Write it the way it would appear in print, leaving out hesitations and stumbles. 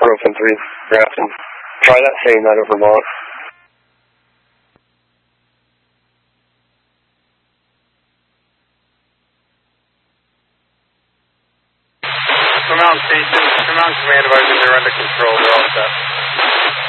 Broken 3, Grafton. Try that, saying that over Vermont. Mountain Station, Mountain Command advising they're under control, they're all set.